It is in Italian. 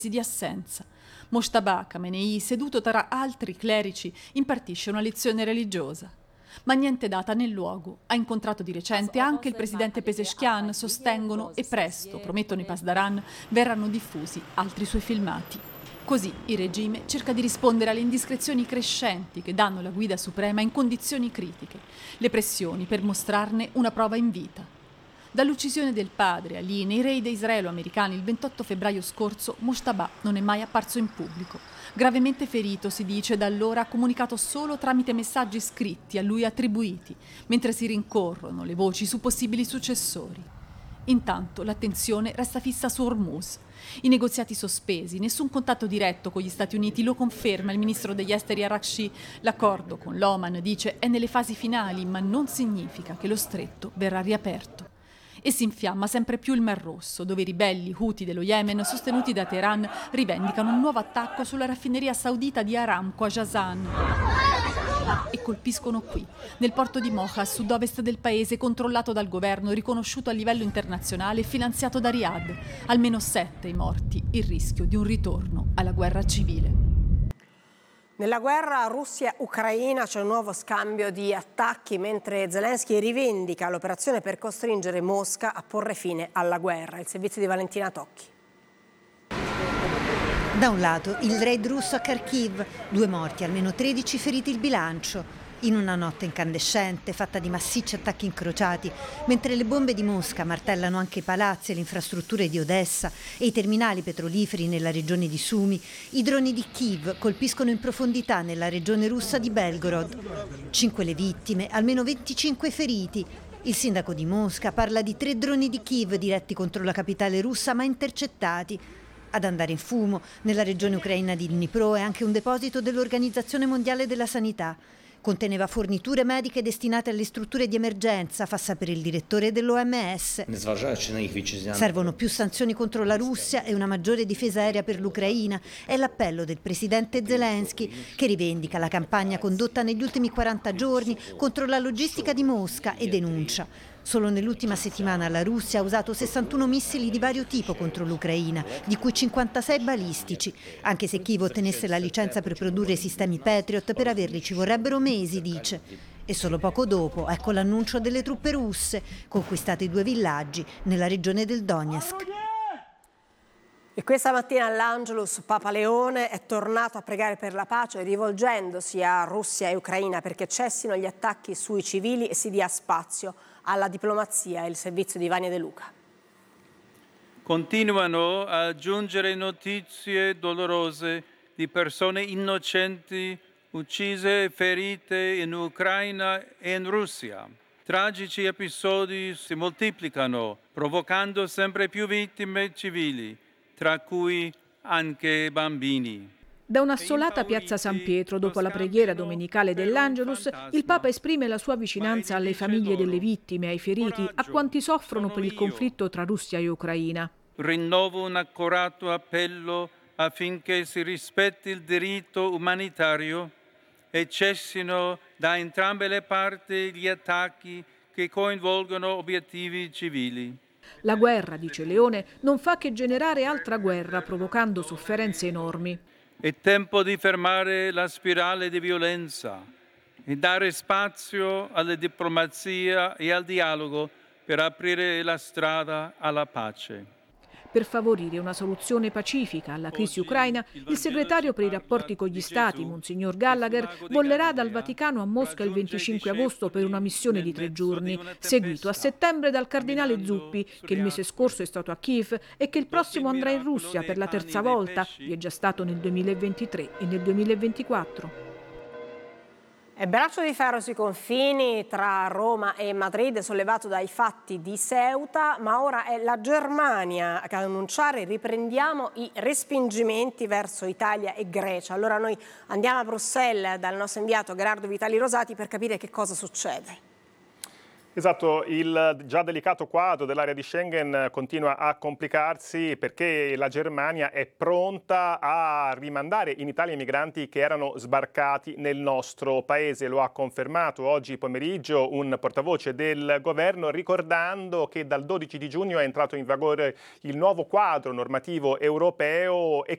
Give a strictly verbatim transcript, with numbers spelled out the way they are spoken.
di assenza. Mojtaba Khamenei, seduto tra altri clerici, impartisce una lezione religiosa. Ma niente data né luogo. Ha incontrato di recente anche il presidente Pezeshkian, sostengono, e presto, promettono i Pasdaran, verranno diffusi altri suoi filmati. Così il regime cerca di rispondere alle indiscrezioni crescenti che danno la guida suprema in condizioni critiche, le pressioni per mostrarne una prova in vita. Dall'uccisione del padre Ali nei raid israelo-americani il ventotto febbraio scorso, Mojtaba non è mai apparso in pubblico. Gravemente ferito, si dice, da allora ha comunicato solo tramite messaggi scritti a lui attribuiti, mentre si rincorrono le voci su possibili successori. Intanto l'attenzione resta fissa su Hormuz. I negoziati sospesi, nessun contatto diretto con gli Stati Uniti, lo conferma il ministro degli esteri Arakci. L'accordo con l'Oman, dice, è nelle fasi finali, ma non significa che lo stretto verrà riaperto. E si infiamma sempre più il Mar Rosso, dove i ribelli Houthi dello Yemen, sostenuti da Teheran, rivendicano un nuovo attacco sulla raffineria saudita di Aramco a Jazan. E colpiscono qui, nel porto di Moha, a sud-ovest del paese, controllato dal governo, riconosciuto a livello internazionale e finanziato da Riyadh. Almeno sette i morti, il rischio di un ritorno alla guerra civile. Nella guerra Russia-Ucraina c'è un nuovo scambio di attacchi, mentre Zelensky rivendica l'operazione per costringere Mosca a porre fine alla guerra. Il servizio di Valentina Tocchi. Da un lato il raid russo a Kharkiv, due morti, almeno tredici feriti il bilancio. In una notte incandescente, fatta di massicci attacchi incrociati, mentre le bombe di Mosca martellano anche i palazzi e le infrastrutture di Odessa e i terminali petroliferi nella regione di Sumy, i droni di Kiev colpiscono in profondità nella regione russa di Belgorod. Cinque le vittime, almeno venticinque feriti. Il sindaco di Mosca parla di tre droni di Kiev diretti contro la capitale russa ma intercettati. Ad andare in fumo, nella regione ucraina di Dnipro, è anche un deposito dell'Organizzazione Mondiale della Sanità. Conteneva forniture mediche destinate alle strutture di emergenza, fa sapere il direttore dell'O M S. Servono più sanzioni contro la Russia e una maggiore difesa aerea per l'Ucraina. È l'appello del presidente Zelensky, che rivendica la campagna condotta negli ultimi quaranta giorni contro la logistica di Mosca e denuncia. Solo nell'ultima settimana la Russia ha usato sessantuno missili di vario tipo contro l'Ucraina, di cui cinquantasei balistici. Anche se Kiev ottenesse la licenza per produrre sistemi Patriot, per averli ci vorrebbero mesi, dice. E solo poco dopo, ecco l'annuncio delle truppe russe, conquistate due villaggi nella regione del Donetsk. E questa mattina all'Angelus Papa Leone è tornato a pregare per la pace, rivolgendosi a Russia e Ucraina perché cessino gli attacchi sui civili e si dia spazio alla diplomazia. Il servizio di Vania De Luca. Continuano a giungere notizie dolorose di persone innocenti uccise e ferite in Ucraina e in Russia. Tragici episodi si moltiplicano, provocando sempre più vittime civili, tra cui anche bambini. Da un'assolata piazza San Pietro, dopo la preghiera domenicale dell'Angelus, il Papa esprime la sua vicinanza alle famiglie delle vittime, ai feriti, a quanti soffrono per il conflitto tra Russia e Ucraina. Rinnovo un accorato appello affinché si rispetti il diritto umanitario e cessino da entrambe le parti gli attacchi che coinvolgono obiettivi civili. La guerra, dice Leone, non fa che generare altra guerra, provocando sofferenze enormi. È tempo di fermare la spirale di violenza e dare spazio alla diplomazia e al dialogo per aprire la strada alla pace. Per favorire una soluzione pacifica alla crisi ucraina, il segretario per i rapporti con gli Stati, Monsignor Gallagher, volerà dal Vaticano a Mosca il venticinque agosto per una missione di tre giorni, seguito a settembre dal cardinale Zuppi, che il mese scorso è stato a Kiev e che il prossimo andrà in Russia per la terza volta, vi è già stato nel duemilaventitré e nel duemilaventiquattro. E braccio di ferro sui confini tra Roma e Madrid, sollevato dai fatti di Ceuta, ma ora è la Germania a annunciare riprendiamo i respingimenti verso Italia e Grecia. Allora noi andiamo a Bruxelles dal nostro inviato Gerardo Vitali Rosati per capire che cosa succede. Esatto, il già delicato quadro dell'area di Schengen continua a complicarsi perché la Germania è pronta a rimandare in Italia i migranti che erano sbarcati nel nostro paese. Lo ha confermato oggi pomeriggio un portavoce del governo, ricordando che dal dodici di giugno è entrato in vigore il nuovo quadro normativo europeo e